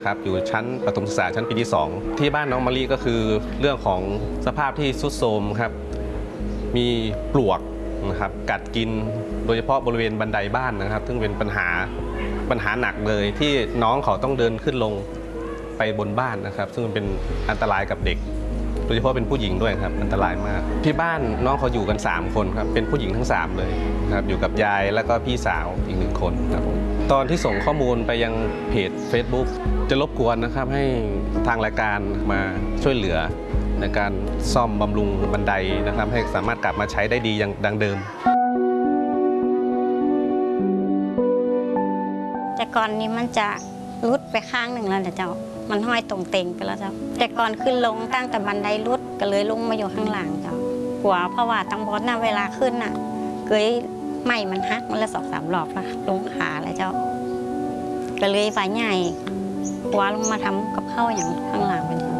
ครับอยู่ชั้นประถมศึกษาชั้นปีที่2ที่บ้านน้องมะลิก็คือเรื่องของสภาพที่ทรุดโทรมครับมีปลวกนะครับกัดกินโดยเฉพาะบริเวณบันไดบ้านนะครับซึ่งเป็นปัญหาหนักเลยที่น้องเขาต้องเดินขึ้นลงไปบนบ้านนะครับซึ่งเป็นอันตรายกับเด็กโดยเฉพาะเป็นผู้หญิงด้วยครับอันตรายมากที่บ้านน้องเขาอยู่กัน3คนครับเป็นผู้หญิงทั้ง3เลยครับอยู่กับยายแล้วก็พี่สาวอีก1คนครับผมตอนที่ส่งข้อมูลไปยังเพจ Facebook จะรบกวนนะครับให้ทางรายการมาช่วยเหลือในการซ่อมบำรุงบันไดนะครับให้สามารถกลับมาใช้ได้ดีอย่างดังเดิมแต่ก่อนนี้มันจะรุดไปข้างหนึ่งแล้วเจ้ามันห้อยตรงเต็งไปแล้วเจ้าแต่ก่อนขึ้นลงตั้งแต่บันไดรุดก็เลยลงมาอยู่ข้างหลังเจ้ากลัวเพราะว่าตั้งบอสน่ะเวลาขึ้นน่ะเกยไม่มันหักมันละ2-3 รอบแล้วลงขาเลยเจ้าก็เลยฝ่ายใหญ่กลัวลงมาทำกับข้าวอย่างข้างหลังเป็นเจ้า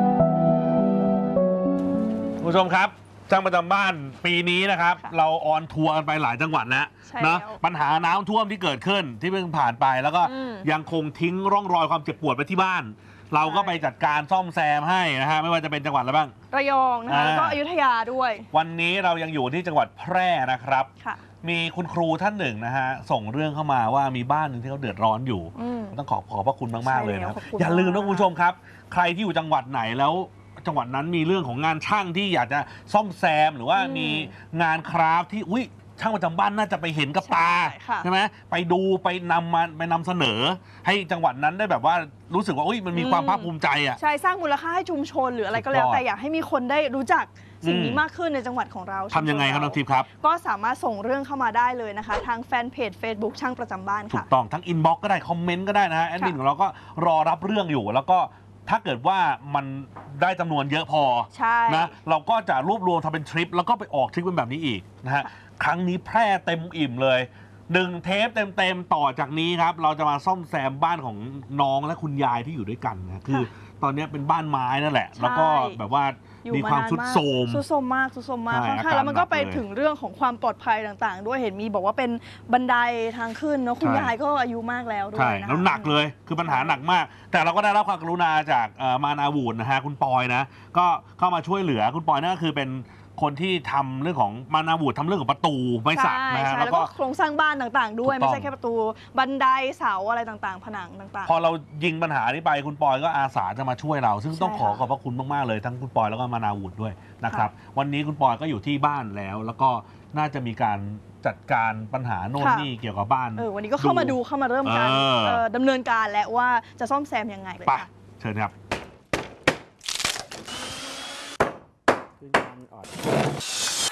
คุณผู้ชมครับช่างประจำบ้านปีนี้นะครับเราออนทัวร์กันไปหลายจังหวัดแล้วนะปัญหาน้ำท่วมที่เกิดขึ้นที่เพิ่งผ่านไปแล้วก็ยังคงทิ้งร่องรอยความเจ็บปวดไปที่บ้านเราก็ไปจัดการซ่อมแซมให้นะฮะไม่ว่าจะเป็นจังหวัดอะไรบ้างระยองนะคะแล้วก็อยุธยาด้วยวันนี้เรายังอยู่ที่จังหวัดแพร่นะครับมีคุณครูท่านหนึ่งนะฮะส่งเรื่องเข้ามาว่ามีบ้านหนึ่งที่เขาเดือดร้อนอยู่ต้องขอบพระคุณมากๆเลยนะครับอย่าลืมนะคุณผู้ชมครับใครที่อยู่จังหวัดไหนแล้วจังหวัดนั้นมีเรื่องของงานช่างที่อยากจะซ่อมแซมหรือว่ามีงานคราฟที่ช่างประจำบ้านน่าจะไปเห็นกับตาใช่ไหมไปดูไปนำเสนอให้จังหวัดนั้นได้แบบว่ารู้สึกว่ามันมีความภาคภูมิใจอ่ะใช่สร้างมูลค่าให้ชุมชนหรืออะไรก็แล้วแต่อยากให้มีคนได้รู้จักสิ่งนี้มากขึ้นในจังหวัดของเราทำยังไงครับน้องทิพย์ครับก็สามารถส่งเรื่องเข้ามาได้เลยนะคะทางแฟนเพจ Facebook ช่างประจำบ้านค่ะถูกต้องทั้งอินบ็อกซ์ก็ได้คอมเมนต์ก็ได้นะฮะแอดมินของเราก็รอรับเรื่องอยู่แล้วก็ถ้าเกิดว่ามันได้จำนวนเยอะพอนะเราก็จะรวบรวมทำเป็นทริปแล้วก็ไปออกทริปเป็นแบบนี้อีกนะฮะครั้งนี้แพร่เต็มอิ่มเลย1 เทปเต็มต่อจากนี้ครับเราจะมาซ่อมแซมบ้านของน้องและคุณยายที่อยู่ด้วยกันนะคือตอนนี้เป็นบ้านไม้นั่นแหละแล้วก็แบบว่ามีความทรุดโทรมมากค่ะแล้วมันก็ไปถึงเรื่องของความปลอดภัยต่างๆด้วยเห็นมีบอกว่าเป็นบันไดทางขึ้นเนาะคุณยายก็อายุมากแล้วด้วยนะแล้วหนักเลยคือปัญหาหนักมากแต่เราก็ได้รับความกรุณาจากมานาวูดนะฮะคุณปอยนะก็เข้ามาช่วยเหลือคุณปอยนั่นก็คือเป็นคนที่ทำเรื่องของมานาวูดทำเรื่องของประตูไม้สักนะฮะแล้วก็โครงสร้างบ้านต่างๆด้วยไม่ใช่แค่ประตูบันไดเสาอะไรต่างๆผนังต่างๆพอเรายิงปัญหานี้ไปคุณปอยก็อาสาจะมาช่วยเราซึ่งต้องขอบพระคุณมากๆเลยทั้งคุณปอยแล้วก็มานาวูดด้วยนะครับวันนี้คุณปอยก็อยู่ที่บ้านแล้วก็น่าจะมีการจัดการปัญหาโน่นนี่เกี่ยวกับบ้านวันนี้ก็เข้ามาดูเข้ามาเริ่มการดำเนินการและว่าจะซ่อมแซมยังไงเลยค่ะเชิญครับ